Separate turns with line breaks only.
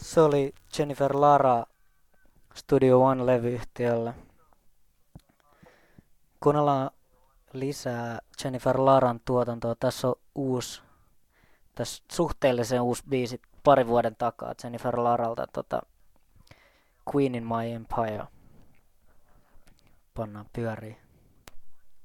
Se oli Jennifer Lara Studio One-levyyhtiöllä. Kuunnellaan lisää Jennifer Laran tuotantoa. Tässä on tässä suhteellisen uusi biisi pari vuoden takaa Jennifer Laralta. Queen in My Empire. Pannaan pyöriin.